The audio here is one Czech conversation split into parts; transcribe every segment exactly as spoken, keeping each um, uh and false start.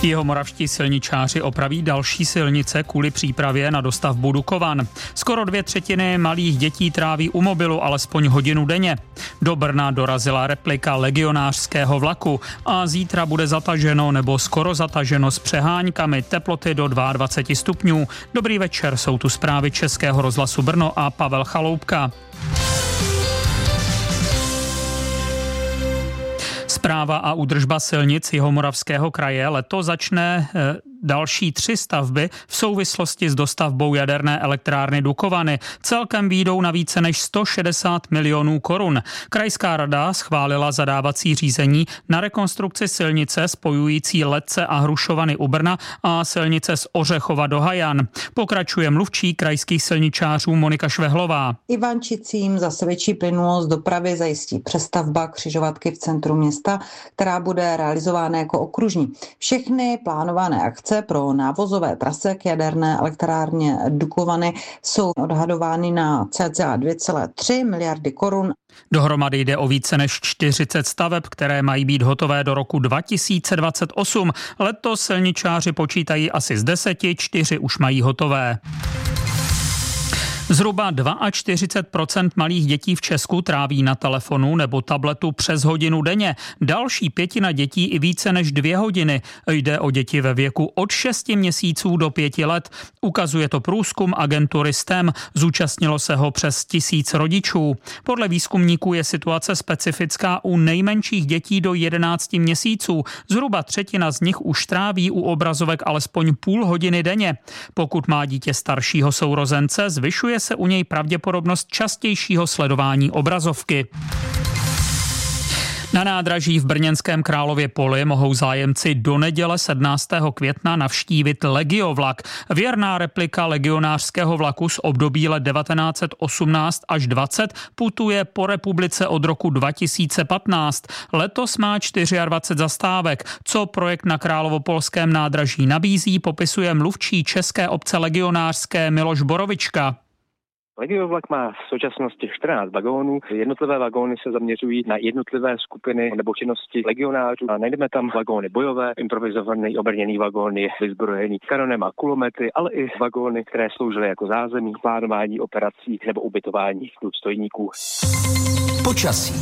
Jihomoravští silničáři opraví další silnice kvůli přípravě na dostavbu Dukovan. Skoro dvě třetiny malých dětí tráví u mobilu alespoň hodinu denně. Do Brna dorazila replika legionářského vlaku a zítra bude zataženo nebo skoro zataženo s přeháňkami, teploty do dvacet dva stupňů. Dobrý večer, jsou tu zprávy Českého rozhlasu Brno a Pavel Chaloupka. Správa a údržba silnic Jihomoravského kraje letos začne eh, další tři stavby v souvislosti s dostavbou jaderné elektrárny Dukovany. Celkem výjdou na více než sto šedesát milionů korun. Krajská rada schválila zadávací řízení na rekonstrukci silnice spojující Letce a Hrušovany u Brna a silnice z Ořechova do Hajan. Pokračuje mluvčí krajských silničářů Monika Švehlová. Ivančicím zase větší plynulost dopravy zajistí přestavba křižovatky v centru města, která bude realizována jako okružní. Všechny plánované akce pro návozové trasy k jaderné elektrárně Dukovany jsou odhadovány na cca dvě celé tři miliardy korun. Dohromady jde o více než čtyřicet staveb, které mají být hotové do roku dva tisíce dvacet osm. Letos silničáři počítají asi z deseti, čtyři už mají hotové. Zhruba čtyřicet dva procent malých dětí v Česku tráví na telefonu nebo tabletu přes hodinu denně. Další pětina dětí i více než dvě hodiny. Jde o děti ve věku od šesti měsíců do pěti let. Ukazuje to průzkum agentury S T E M. Zúčastnilo se ho přes tisíc rodičů. Podle výzkumníků je situace specifická u nejmenších dětí do jedenácti měsíců. Zhruba třetina z nich už tráví u obrazovek alespoň půl hodiny denně. Pokud má dítě staršího sourozence, zvyšuje se u něj pravděpodobnost častějšího sledování obrazovky. Na nádraží v brněnském Králově Poli mohou zájemci do neděle sedmnáctého května navštívit Legiovlak. Věrná replika legionářského vlaku z období let devatenáct set osmnáct až dvacet putuje po republice od roku dva tisíce patnáct. Letos má dvacet čtyři zastávek. Co projekt na královopolském nádraží nabízí, popisuje mluvčí České obce legionářské Miloš Borovička. Legiovlak má v současnosti čtrnáct vagónů. Jednotlivé vagóny se zaměřují na jednotlivé skupiny nebo činnosti legionářů. A najdeme tam vagóny bojové, improvizovaný obrněný vagóny, vyzbrojený kanonem a kulomety, ale i vagóny, které sloužily jako zázemí, plánování operací nebo ubytování důstojníků. Počasí.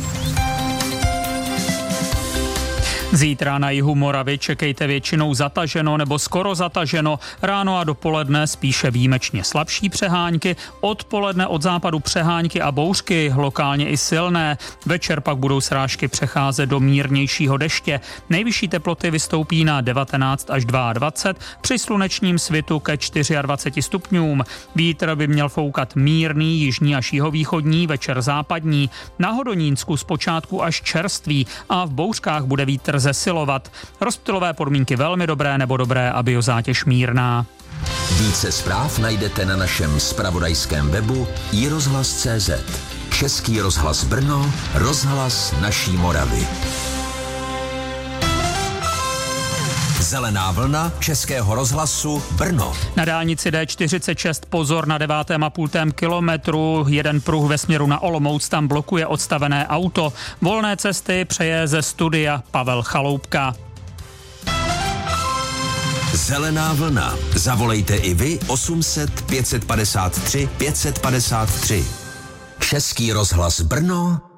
Zítra na jihu Moravy čekejte většinou zataženo nebo skoro zataženo, ráno a dopoledne spíše výjimečně slabší přehánky, odpoledne od západu přehánky a bouřky, lokálně i silné, večer pak budou srážky přecházet do mírnějšího deště. Nejvyšší teploty vystoupí na devatenáct až dvacet dva, při slunečním svitu ke dvaceti čtyři stupňům. Vítr by měl foukat mírný, jižní až jihovýchodní, večer západní. Na Hodonínsku zpočátku až čerstvý a v bouřkách bude vítr zesilovat. Rozptylové podmínky velmi dobré nebo dobré a biozátěž mírná. Více zpráv najdete na našem zpravodajském webu i rozhlas tečka cé zet. Český rozhlas Brno, rozhlas naší Moravy. Zelená vlna Českého rozhlasu Brno. Na dálnici D čtyřicet šest pozor na devátém a půltém kilometru. Jeden pruh ve směru na Olomouc, tam blokuje odstavené auto. Volné cesty přeje ze studia Pavel Chaloupka. Zelená vlna. Zavolejte i vy osm set pět set padesát tři pět set padesát tři. Český rozhlas Brno.